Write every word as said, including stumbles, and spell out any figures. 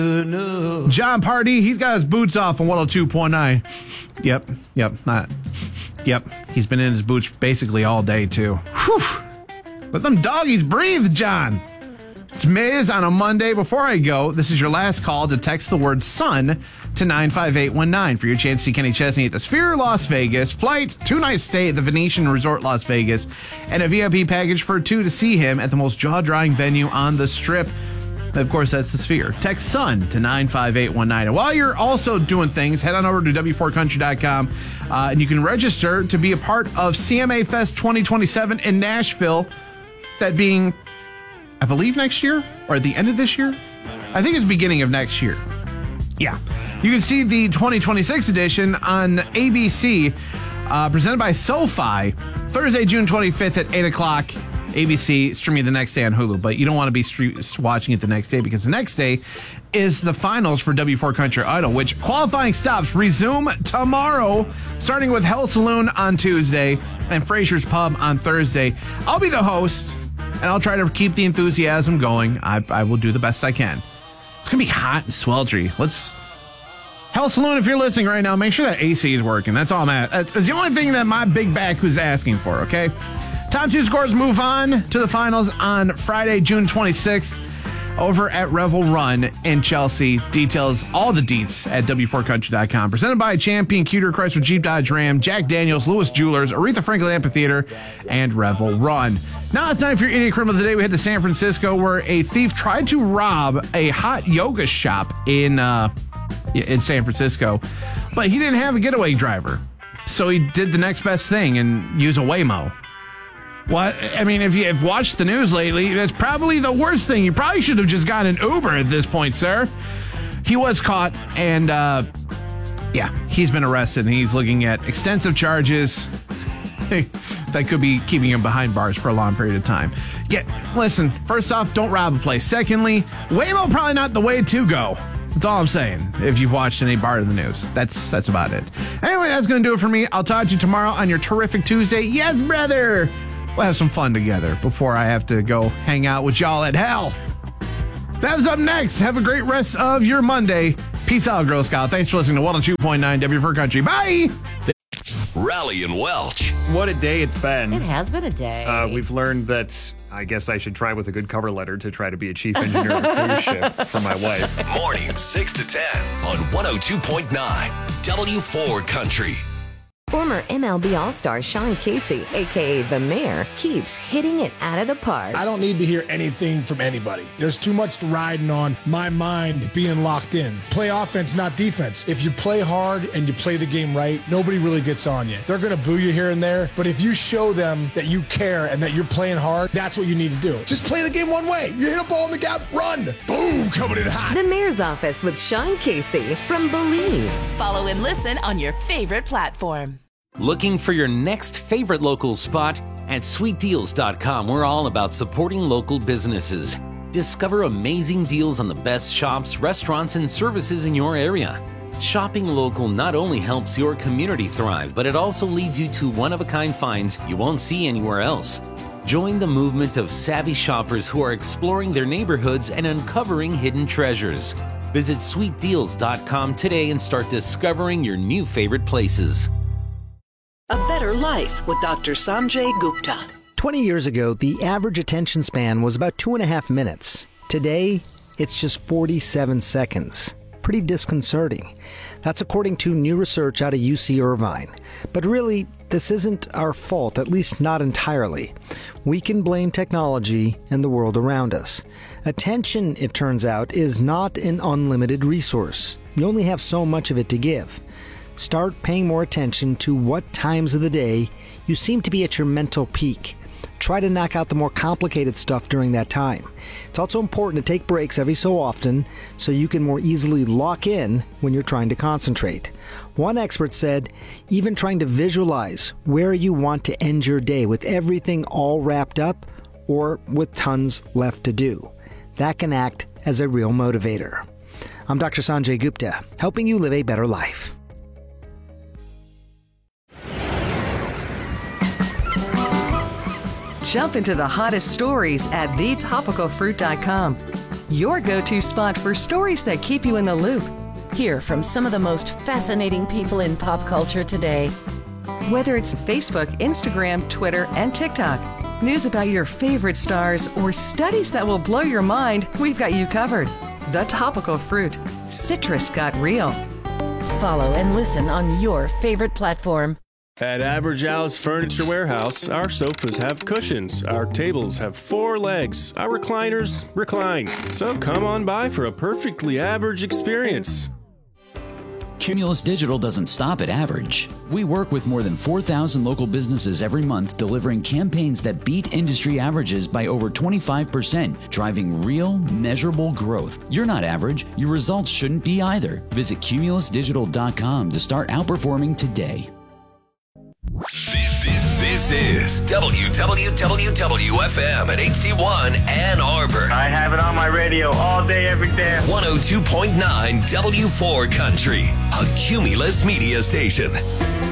John Party, he's got his boots off on one oh two point nine. Yep, yep, not. Yep, he's been in his boots basically all day, too. Whew. Let them doggies breathe, John. It's Miz on a Monday. Before I go, this is your last call to text the word son to nine five eight one nine for your chance to see Kenny Chesney at the Sphere Las Vegas, flight, two-night stay at the Venetian Resort Las Vegas, and a V I P package for two to see him at the most jaw-drying venue on the Strip. Of course, that's the Sphere. Text SON to nine five eight one nine. And while you're also doing things, head on over to W four country dot com uh, and you can register to be a part of C M A Fest twenty twenty-seven in Nashville. That being, I believe, next year or at the end of this year. I think it's beginning of next year. Yeah. You can see the twenty twenty-six edition on A B C, uh, presented by SoFi, Thursday, June twenty-fifth at eight o'clock. A B C, streaming the next day on Hulu, but you don't want to be street- watching it the next day because the next day is the finals for W four Country Idol, which qualifying stops resume tomorrow, starting with Hell Saloon on Tuesday and Fraser's Pub on Thursday. I'll be the host, and I'll try to keep the enthusiasm going. I, I will do the best I can. It's going to be hot and sweltery. Let's... Hell Saloon, if you're listening right now, make sure that A C is working. That's all I'm at. That's the only thing that my big back was asking for, okay? Top two scores move on to the finals on Friday, June twenty-sixth, over at Revel Run in Chelsea. Details, all the deets at W four country dot com. Presented by Champion, Cuter, Chrysler, Jeep, Dodge, Ram, Jack Daniels, Lewis Jewelers, Aretha Franklin Amphitheater, and Revel Run. Now it's time for your Idiot Criminal of the Day. We head to San Francisco, where a thief tried to rob a hot yoga shop in uh, in San Francisco, but he didn't have a getaway driver, so he did the next best thing and use a Waymo. What? I mean, if you've watched the news lately, that's probably the worst thing. You probably should have just got an Uber at this point, sir. He was caught, and, uh, yeah, he's been arrested, and he's looking at extensive charges that could be keeping him behind bars for a long period of time. Yeah, listen, first off, don't rob a place. Secondly, Waymo probably not the way to go. That's all I'm saying, if you've watched any part of the news. That's that's about it. Anyway, that's going to do it for me. I'll talk to you tomorrow on your terrific Tuesday. Yes, brother! We'll have some fun together before I have to go hang out with y'all at hell. That's up next. Have a great rest of your Monday. Peace out, Girl Scout. Thanks for listening to one oh two point nine W four Country. Bye! Rally and Welch. What a day it's been. It has been a day. Uh, we've learned that I guess I should try with a good cover letter to try to be a chief engineer of a cruise ship for my wife. Morning six to ten on one oh two point nine W four Country. Former M L B All-Star Sean Casey, a k a. The Mayor, keeps hitting it out of the park. I don't need to hear anything from anybody. There's too much riding on my mind being locked in. Play offense, not defense. If you play hard and you play the game right, nobody really gets on you. They're going to boo you here and there, but if you show them that you care and that you're playing hard, that's what you need to do. Just play the game one way. You hit a ball in the gap, run. Boom, coming in hot. The Mayor's Office with Sean Casey from Believe. Follow and listen on your favorite platform. Looking for your next favorite local spot? At sweet deals dot com, we're all about supporting local businesses. Discover amazing deals on the best shops, restaurants, and services in your area. Shopping local not only helps your community thrive, but it also leads you to one-of-a-kind finds you won't see anywhere else. Join the movement of savvy shoppers who are exploring their neighborhoods and uncovering hidden treasures. Visit sweet deals dot com today and start discovering your new favorite places. A Better Life with Doctor Sanjay Gupta. twenty years ago, the average attention span was about two and a half minutes. Today, it's just forty-seven seconds. Pretty disconcerting. That's according to new research out of U C Irvine. But really, this isn't our fault, at least not entirely. We can blame technology and the world around us. Attention, it turns out, is not an unlimited resource. You only have so much of it to give. Start paying more attention to what times of the day you seem to be at your mental peak. Try to knock out the more complicated stuff during that time. It's also important to take breaks every so often so you can more easily lock in when you're trying to concentrate. One expert said, even trying to visualize where you want to end your day with everything all wrapped up or with tons left to do. That can act as a real motivator. I'm Doctor Sanjay Gupta, helping you live a better life. Jump into the hottest stories at the topical fruit dot com. your go-to spot for stories that keep you in the loop. Hear from some of the most fascinating people in pop culture today. Whether it's Facebook, Instagram, Twitter, and TikTok, news about your favorite stars, or studies that will blow your mind, we've got you covered. The Topical Fruit. Citrus got real. Follow and listen on your favorite platform. At Average Al's Furniture Warehouse, our sofas have cushions, our tables have four legs, our recliners recline. So come on by for a perfectly average experience. Cumulus Digital doesn't stop at average. We work with more than four thousand local businesses every month, delivering campaigns that beat industry averages by over twenty-five percent, driving real, measurable growth. You're not average. Your results shouldn't be either. Visit cumulus digital dot com to start outperforming today. This, this, this is W W W W F M at H D one Ann Arbor. I have it on my radio all day, every day. one oh two point nine W four Country, a Cumulus media station.